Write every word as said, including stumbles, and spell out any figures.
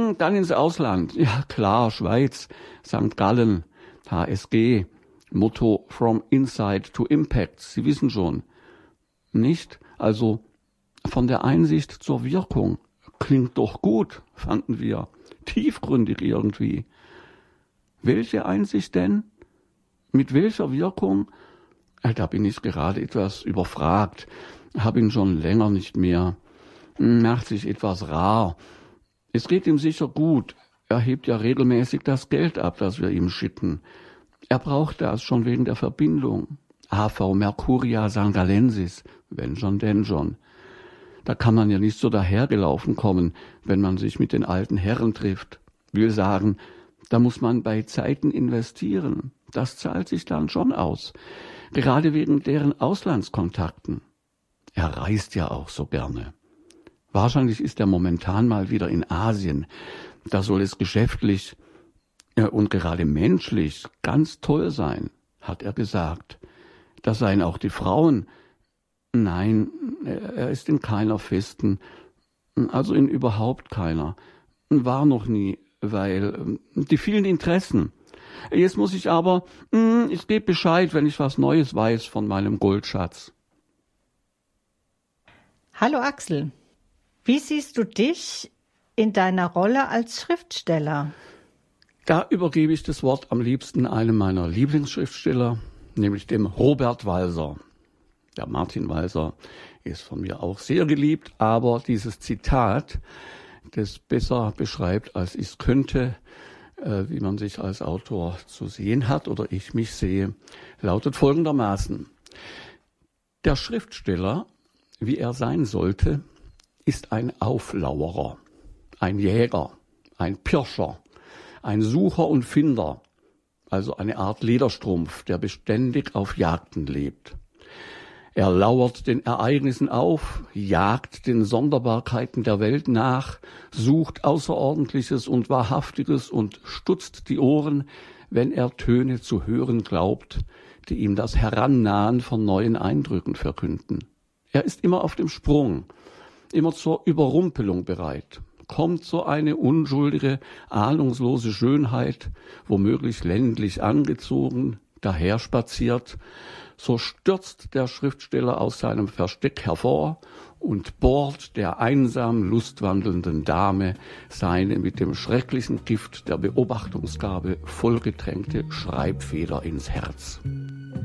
Hm, dann ins Ausland. Ja klar, Schweiz, Sankt Gallen, H S G, Motto From Insight to Impact. Sie wissen schon. Nicht? Also von der Einsicht zur Wirkung. Klingt doch gut, fanden wir. Tiefgründig irgendwie. Welche Einsicht denn? Mit welcher Wirkung? Da bin ich gerade etwas überfragt. Hab ihn schon länger nicht mehr. Macht sich etwas rar. Es geht ihm sicher gut. Er hebt ja regelmäßig das Geld ab, das wir ihm schicken. Er braucht das schon wegen der Verbindung. A V Mercuria Sangalensis, wenn schon denn schon. Da kann man ja nicht so dahergelaufen kommen, wenn man sich mit den alten Herren trifft. Will sagen, da muss man bei Zeiten investieren. Das zahlt sich dann schon aus. Gerade wegen deren Auslandskontakten. Er reist ja auch so gerne. Wahrscheinlich ist er momentan mal wieder in Asien. Da soll es geschäftlich ja, und gerade menschlich ganz toll sein, hat er gesagt. Da seien auch die Frauen. Nein, er ist in keiner festen, also in überhaupt keiner. War noch nie, weil die vielen Interessen. Jetzt muss ich aber, ich gebe Bescheid, wenn ich was Neues weiß von meinem Goldschatz. Hallo Axel, wie siehst du dich in deiner Rolle als Schriftsteller? Da übergebe ich das Wort am liebsten einem meiner Lieblingsschriftsteller, nämlich dem Robert Walser. Der Martin Walser ist von mir auch sehr geliebt, aber dieses Zitat, das besser beschreibt, als ich es könnte, äh, wie man sich als Autor zu sehen hat oder ich mich sehe, lautet folgendermaßen. Der Schriftsteller, wie er sein sollte, ist ein Auflauerer, ein Jäger, ein Pirscher, ein Sucher und Finder, also eine Art Lederstrumpf, der beständig auf Jagden lebt. Er lauert den Ereignissen auf, jagt den Sonderbarkeiten der Welt nach, sucht Außerordentliches und Wahrhaftiges und stutzt die Ohren, wenn er Töne zu hören glaubt, die ihm das Herannahen von neuen Eindrücken verkünden. Er ist immer auf dem Sprung, immer zur Überrumpelung bereit. Kommt so eine unschuldige, ahnungslose Schönheit, womöglich ländlich angezogen, daherspaziert, so stürzt der Schriftsteller aus seinem Versteck hervor und bohrt der einsam lustwandelnden Dame seine mit dem schrecklichen Gift der Beobachtungsgabe vollgetränkte Schreibfeder ins Herz.